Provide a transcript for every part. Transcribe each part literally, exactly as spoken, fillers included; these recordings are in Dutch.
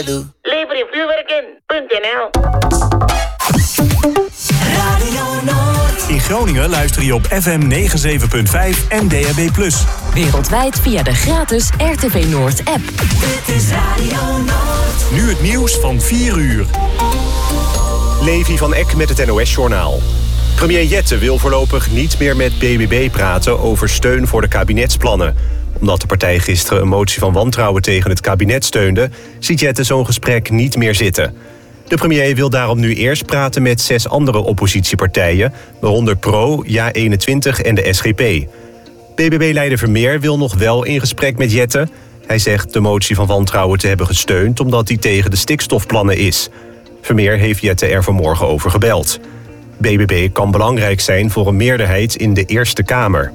doe. Lever je vuurwerk in. .nl. Radio Noord. In Groningen luister je op F M negenenzeventig punt vijf en D A B plus. Wereldwijd via de gratis R T V Noord app. Dit is Radio Noord. Nu het nieuws van vier uur. Levi van Eck met het N O S-journaal. Premier Jette wil voorlopig niet meer met B B B praten over steun voor de kabinetsplannen. Omdat de partij gisteren een motie van wantrouwen tegen het kabinet steunde, ziet Jette zo'n gesprek niet meer zitten. De premier wil daarom nu eerst praten met zes andere oppositiepartijen, waaronder Pro, Ja eenentwintig en de S G P. B B B-leider Vermeer wil nog wel in gesprek met Jette. Hij zegt de motie van wantrouwen te hebben gesteund omdat hij tegen de stikstofplannen is. Vermeer heeft Jette er vanmorgen over gebeld. B B B kan belangrijk zijn voor een meerderheid in de Eerste Kamer.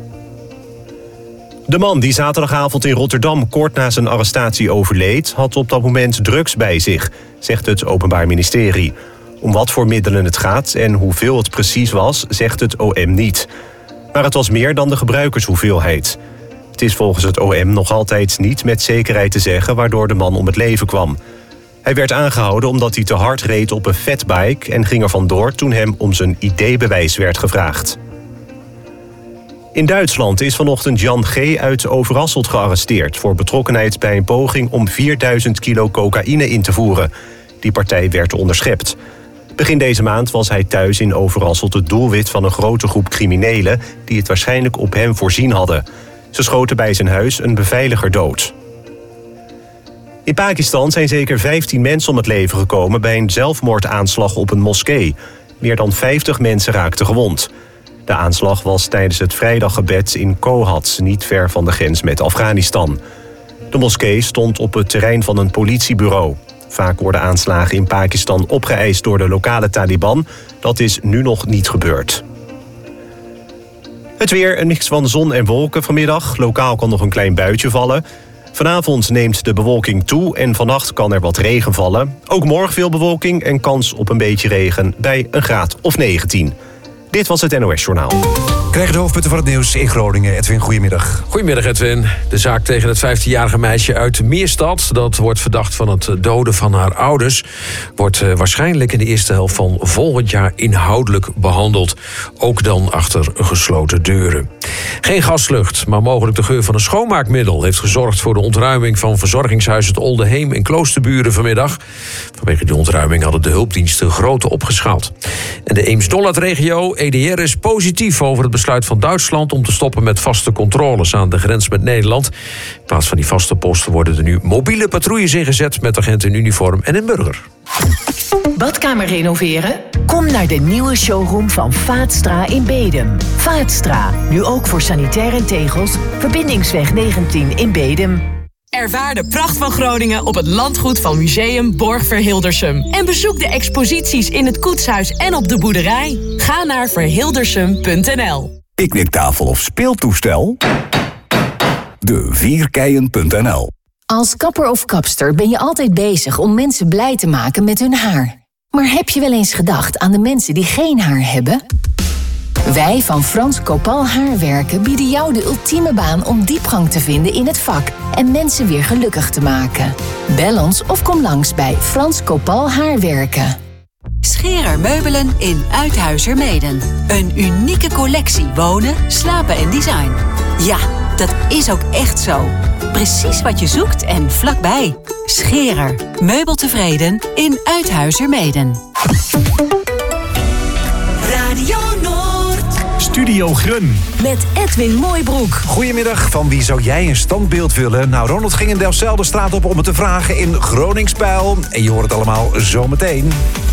De man die zaterdagavond in Rotterdam kort na zijn arrestatie overleed, had op dat moment drugs bij zich, zegt het Openbaar Ministerie. Om wat voor middelen het gaat en hoeveel het precies was, zegt het O M niet. Maar het was meer dan de gebruikershoeveelheid. Het is volgens het O M nog altijd niet met zekerheid te zeggen waardoor de man om het leven kwam. Hij werd aangehouden omdat hij te hard reed op een fatbike en ging er vandoor toen hem om zijn I D-bewijs werd gevraagd. In Duitsland is vanochtend Jan G. uit Overasselt gearresteerd voor betrokkenheid bij een poging om vierduizend kilo cocaïne in te voeren. Die partij werd onderschept. Begin deze maand was hij thuis in Overasselt het doelwit van een grote groep criminelen die het waarschijnlijk op hem voorzien hadden. Ze schoten bij zijn huis een beveiliger dood. In Pakistan zijn zeker vijftien mensen om het leven gekomen bij een zelfmoordaanslag op een moskee. Meer dan vijftig mensen raakten gewond. De aanslag was tijdens het vrijdaggebed in Kohat, niet ver van de grens met Afghanistan. De moskee stond op het terrein van een politiebureau. Vaak worden aanslagen in Pakistan opgeëist door de lokale Taliban. Dat is nu nog niet gebeurd. Het weer, een mix van zon en wolken vanmiddag. Lokaal kan nog een klein buitje vallen. Vanavond neemt de bewolking toe en vannacht kan er wat regen vallen. Ook morgen veel bewolking en kans op een beetje regen bij een graad of negentien. Dit was het N O S-journaal. Krijgen de hoofdpunten van het nieuws in Groningen. Edwin, goedemiddag. Goedemiddag, Edwin. De zaak tegen het vijftienjarige meisje uit Meerstad, dat wordt verdacht van het doden van haar ouders, wordt uh, waarschijnlijk in de eerste helft van volgend jaar inhoudelijk behandeld. Ook dan achter gesloten deuren. Geen gaslucht, maar mogelijk de geur van een schoonmaakmiddel heeft gezorgd voor de ontruiming van verzorgingshuis het Oldeheem in Kloosterburen vanmiddag. Vanwege die ontruiming hadden de hulpdiensten grote opgeschaald. En de Eems-Dollardregio, E D R, is positief over het besluit van Duitsland om te stoppen met vaste controles aan de grens met Nederland. In plaats van die vaste posten worden er nu mobiele patrouilles ingezet met agenten in uniform en in burger. Badkamer renoveren? Kom naar de nieuwe showroom van Vaatstra in Bedum. Vaatstra, nu ook voor sanitair en tegels. Verbindingsweg negentien in Bedum. Ervaar de pracht van Groningen op het landgoed van Museum Borgverhildersum. En bezoek de exposities in het koetshuis en op de boerderij. Ga naar verhildersum punt n l. Picknicktafel of speeltoestel? De vierkeien punt n l. Als kapper of kapster ben je altijd bezig om mensen blij te maken met hun haar. Maar heb je wel eens gedacht aan de mensen die geen haar hebben? Wij van Frans Copal Haarwerken bieden jou de ultieme baan om diepgang te vinden in het vak en mensen weer gelukkig te maken. Bel ons of kom langs bij Frans Copal Haarwerken. Scherer Meubelen in Uithuizermeeden. Een unieke collectie wonen, slapen en design. Ja, dat is ook echt zo. Precies wat je zoekt en vlakbij. Scherer. Meubeltevreden in Uithuizermeeden. Radio Noord. Studio Grun. Met Edwin Mooibroek. Goedemiddag, van wie zou jij een standbeeld willen? Nou, Ronald ging in Delfzijl de straat op om het te vragen in Groningspeil. En je hoort het allemaal zometeen.